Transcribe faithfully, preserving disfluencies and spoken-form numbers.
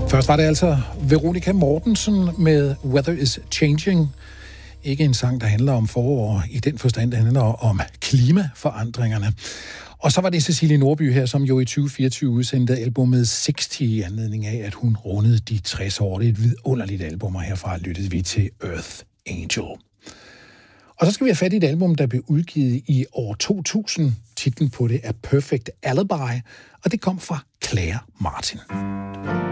Først var det altså Veronica Mortensen med Weather is Changing. Ikke en sang, der handler om forår i den forstand, der handler om klimaforandringerne. Og så var det Cecilie Nordby her, som jo i tyve fireogtyve udsendte albumet seksti i anledning af, at hun rundede de tres år. Det er et vidunderligt album, og herfra lyttede vi til Earth Angel. Og så skal vi have fat i et album, der blev udgivet i år to tusind. Titlen på det er Perfect Alibi, og det kom fra Claire Martin.